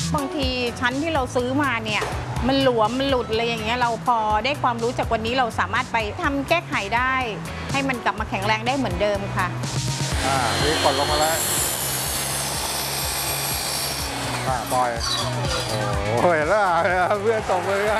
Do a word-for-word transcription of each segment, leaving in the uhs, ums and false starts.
บางทีชั้นที่เราซื้อมาเนี่ยมันหลวมมันหลุดอะไรอย่างเงี้ยเราพอได้ความรู้จากวันนี้เราสามารถไปทำแก้ไขได้ ให้มันกลับมาแข็งแรงได้เหมือนเดิมค่ะอ่านี่กดลงมาแล้วอ่าปล่อยโอ้ยแล้วเพื่อนตกเลยไง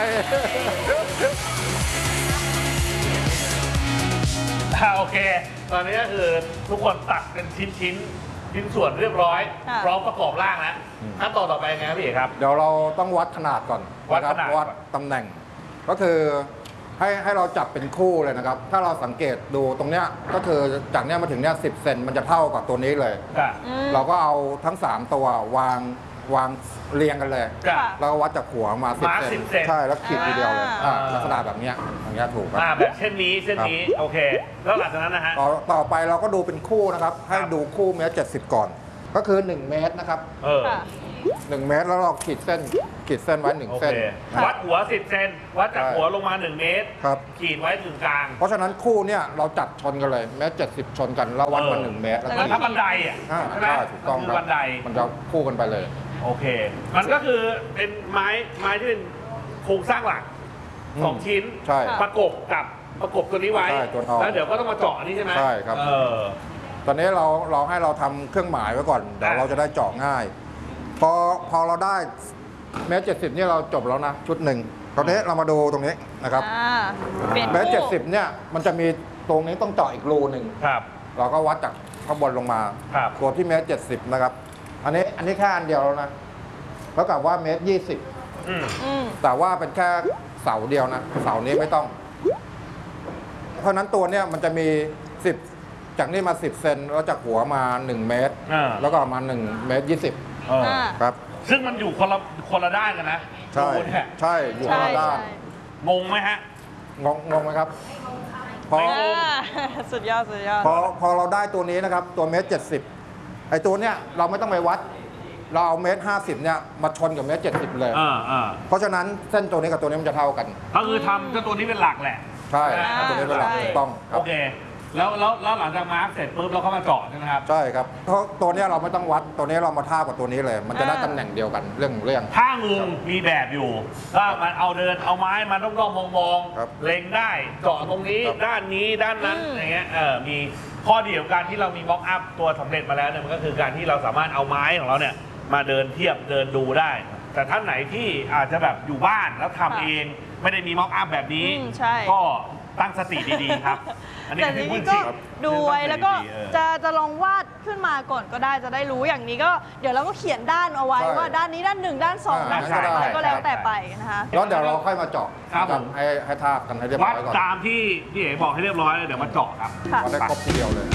โอเคตอนนี้ก็คือทุกคนตัดเป็นชิ้นชิ้นชิ้นส่วนเรียบร้อยพร้อมประกอบร่างแล้วขั้นตอนต่อไปไงครับพี่เอกครับเดี๋ยวเราต้องวัดขนาดก่อนวัดขนาดวัดตำแหน่งก็คือให้ให้เราจับเป็นคู่เลยนะครับ ถ้าเราสังเกตดูตรงเนี้ยก็คือจากเนี้ยมาถึงเนี้ยสิบเซนมันจะเท่ากับตัวนี้เลยเราก็เอาทั้งสามตัววางวางเรียงกันเลยแล้ววัดจากหัวมาสิบเซนใช่แล้วขีดทีเดียวเลยลักษณะแบบเนี้ยอย่างเงี้ยถูกครับแบบเช่นนี้เช่นนี้โอเคแล้วหลังจากนั้นนะฮะต่อต่อไปเราก็ดูเป็นคู่นะครับให้ดูคู่เมตรเจ็ดสิบก่อนก็คือหนึ่งเมตรนะครับหนึ่งเมตรแล้วเราขีดเส้นขีดเส้นไว้หนึ่งเส้นวัดหัวสิบเซนวัดจากหัวลงมาหนึ่งเมตรขีดไว้ถึงกลางเพราะฉะนั้นคู่เนี่ยเราจัดชนกันเลยเมตรเจ็ดสิบชนกันแล้ววัดมาหนึ่งเมตรแล้วถ้าบันไดอ่ะใช่ไหมถูกต้องครับบันไดมันจะคู่กันไปเลยโอเคมันก็คือเป็นไม้ไม้ที่เป็นโครงสร้างหลักสองชิ้นประกบกับประกบตัวนี้ไว้แล้วเดี๋ยวก็ต้องมาเจาะนี่ใช่ไหมใช่ครับตอนนี้เราเราให้เราทำเครื่องหมายไว้ก่อนเดี๋ยวเราจะได้เจาะง่ายพอพอเราได้เมตรเจ็ดสิบนี่เราจบแล้วนะชุดหนึ่งตอนนี้เรามาดูตรงนี้นะครับเมตรเจ็ดสิบเนี่ยมันจะมีตรงนี้ต้องเจาะอีกรูหนึ่งเราก็วัดจากข้างบนลงมาตัวที่เมตรเจ็ดสิบนะครับอันนี้อันนี้แค่อันเดียวแล้วนะแล้วกับว่าเมตรยี่สิบแต่ว่าเป็นแค่เสาเดียวนะเสานี้ไม่ต้องเพราะนั้นตัวเนี้ยมันจะมีสิบจากนี่มาสิบเซนแล้วจากหัวมาหนึ่งเมตรแล้วก็มาหนึ่งเมตรยี่สิบครับซึ่งมันอยู่คนละคนละด้านกันนะใช่ใช่อยู่คนละด้านงงไหมฮะงงงงไหมครับพอสุดยอดสุดยอดพอพอเราได้ตัวนี้นะครับตัวเมตรเจ็ดสิบไอ้ตัวเนี้ยเราไม่ต้องไปวัดเราเอาเมตรห้าสิบเนี่ยมาชนกับเมตรเจ็ดสิบเลยเพราะฉะนั้นเส้นตัวนี้กับตัวนี้มันจะเท่ากันก็คือทำตัวนี้เป็นหลักแหละใช่ตัวนี้เป็นหลักถูกต้องโอเคแล้วแล้วแล้วหลังจากมาร์กเสร็จปุ๊บเราเข้ามาเจาะใช่ไหมครับใช่ครับเพราะตัวนี้เราไม่ต้องวัดตัวนี้เรามาท่ากับตัวนี้เลยมันจะได้ตำแหน่งเดียวกันเรื่องเรื่องท่างูมีแบบอยู่ถ้ามันเอาเดินเอาไม้มาต้องต้องมองมองเล็งได้เจาะตรงนี้ด้านนี้ด้านนั้นอย่างเงี้ยเออมีข้อดีของการที่เรามีม็อกอัพตัวสำเร็จมาแล้วเนี่ยมันก็คือการที่เราสามารถเอาไม้ของเราเนี่ยมาเดินเทียบเดินดูได้แต่ท่านไหนที่อาจจะแบบอยู่บ้านแล้วทำเองไม่ได้มีม็อกอัพแบบนี้ก็ตั้งสติดีๆครับอันนี้ก็ดูไว้แล้วก็จะจะลองวาดขึ้นมาก่อนก็ได้จะได้รู้อย่างนี้ก็เดี๋ยวเราก็เขียนด้านเอาไว้ว่าด้านนี้ด้านหนึ่งด้านสองด้านสามอะไรก็แล้วแต่ไปนะคะแล้วเดี๋ยวเราค่อยมาเจาะกันให้ให้ทาบกันให้เรียบร้อยก่อนตามที่พี่เอ๋บอกให้เรียบร้อยเลยเดี๋ยวมาเจาะครับเราได้ครบทีเดียวเลย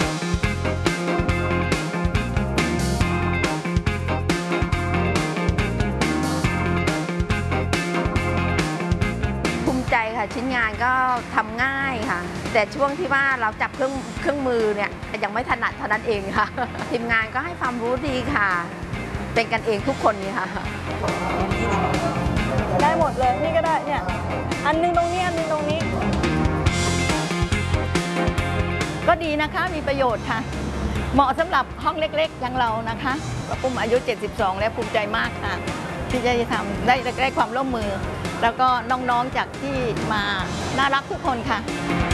ใจค่ะชิ้นงานก็ทำง่ายค่ะแต่ช่วงที่ว่าเราจับเครื่องเครื่องมือเนี่ยยังไม่ถนัดเท่านั้นเองค่ะทีมงานก็ให้ความรู้ดีค่ะเป็นกันเองทุกคนนี่ค่ะได้หมดเลยนี่ก็ได้เนี่ยอันนึงตรงนี้อันนึงตรงนี้ก็ดีนะคะมีประโยชน์ค่ะเหมาะสำหรับห้องเล็กๆอย่างเรานะคะปุ้มอายุเจ็ดสิบสองแล้วภูมิใจมากค่ะที่จะทำได้ได้ความร่วมมือแล้วก็น้องๆจากที่มาน่ารักทุกคนค่ะ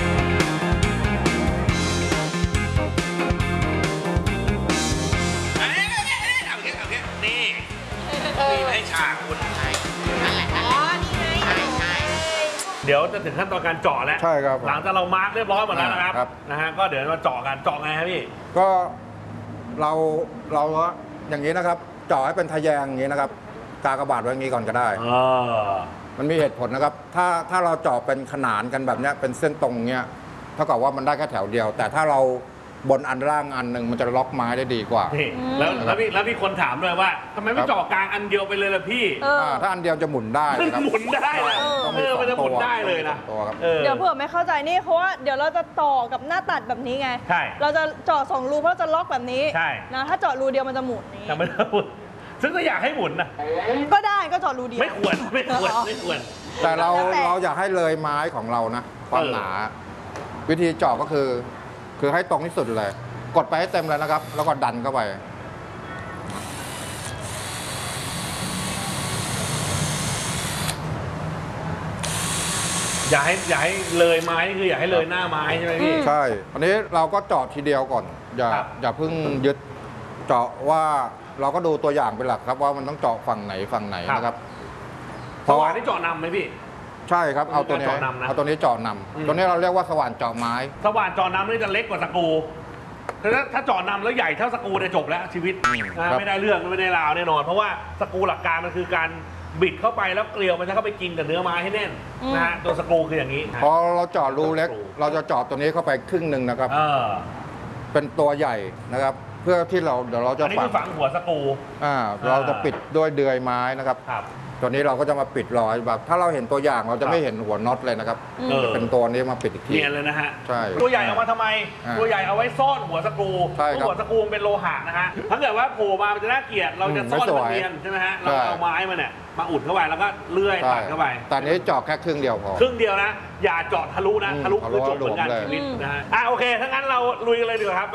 เอาเงี้ยเอาเงี้ยนี่มีให้ฉากคุณนั่นแหละอ๋อนี่ไงใช่ใช่เดี๋ยวจะถึงขั้นตอนการเจาะแล้วใช่ครับหลังจากเรามาร์กเรียบร้อยหมดแล้วนะครับนะฮะก็เดี๋ยวมาเจาะกันเจาะไงครับพี่ก็เราเราอย่างนี้นะครับเจาะให้เป็นทะแยงอย่างนี้นะครับกากบาทไว้อย่างนี้ก่อนก็ได้มันมีเหตุผลนะครับถ้าถ้าเราเจาะเป็นขนานกันแบบนี้เป็นเส้นตรงเนี้ยเท่ากับว่ามันได้แค่แถวเดียวแต่ถ้าเราบนอันล่างอันหนึ่งมันจะล็อกไม้ได้ดีกว่าแล้วแล้วพี่แล้วพี่คนถามด้วยว่าทำไมไม่เจาะกลางอันเดียวไปเลยล่ะพี่ถ้าอันเดียวจะหมุนได้มันหมุนได้เออมันจะหมุนได้เลยนะเดี๋ยวเผื่อไม่เข้าใจนี่เพราะว่าเดี๋ยวเราจะต่อกับหน้าตัดแบบนี้ไงใช่เราจะเจาะสองรูเพราะจะล็อกแบบนี้ใช่นะถ้าเจาะรูเดียวมันจะหมุนนี้แต่ไม่ได้หมุนซึ่งก็อยากให้หมุนนะก็ได้ก็เจาะรูเดียวไม่ควรไม่ควรไม่ควรแต่เราเราอยากให้เลยไม้ของเรานะความหนาวิธีเจาะก็คือคือให้ตรงที่สุดเลยกดไปให้เต็มเลยนะครับแล้วก็ดันเข้าไปอย่าให้อย่าให้เลยไม้นี่คืออย่าให้เลยหน้าไม้ใช่ไหมพี่ใช่ อันนี้เราก็เจาะทีเดียวก่อน อย่าครับอย่าเพิ่งยึดเจาะว่าเราก็ดูตัวอย่างเป็นหลักครับว่ามันต้องเจาะฝั่งไหนฝั่งไหนนะครับสว่านที่เจาะนำไหมพี่ใช่ครับ เอาตัวนี้เจาะนำนะเอาตัวนี้เจาะนอืมำตัวนี้เราเรียกว่าสว่านเจาะไม้สว่านเจาะนำนี่จะเล็กกว่าสกรูถ้าถ้าเจาะนำแล้วใหญ่เท่าสกรูเนี่ยจบแล้วชีวิตนะไม่ได้เรื่องไม่ได้ราวแน่นอน เพราะว่าสกรูหลักการมันคือการบิดเข้าไปแล้วเกลียวมันจะเข้าไปกินกับเนื้อไม้ให้แน่นนะฮะตัวสกรูคืออย่างนี้พอเราเจาะรูเล็ก เราจะเจาะตัวนี้เข้าไปครึ่งหนึ่งนะครับเออเป็นตัวใหญ่นะครับ เพื่อที่เราเดี๋ยวเราจะอันนี้คือฝังหัวสกรูอ่าเราจะปิดด้วยเดือยไม้นะครับครับตัวนี้เราก็จะมาปิดรอยแบบถ้าเราเห็นตัวอย่างเราจะไม่เห็นหัวน็อตเลยนะครับเออจะเป็นตัวนี้มาปิดอีกทีเนียนเลยนะฮะใช่ตัวใหญ่เอามาทำไมอ่าตัวใหญ่เอาไว้ซ่อนหัวสกรูใช่ครับเพราะหัวสกรูมันเป็นโลหะนะฮะ ถ้าเกิดว่าโผล่มามันจะน่าเกลียด เราจะอืมซ่อนไม่สวยมันเนียนใช่ไหมฮะ เราใช่เอาไม้มาเนี่ยมาอุดเข้าไปแล้วก็เลื่อยใช่ตัดเข้าไปแต่อันนี้เจาะแค่ครึ่งเดียวพอครึ่งเดียวนะ อย่าเจาะทะลุนะอืมทะลุคือจบทะลุเหมือนกันหลวมเลยชีวิตนะฮะ อ่ะโอเค ถ้างั้นเราลุยกันเลยดีกว่าครับ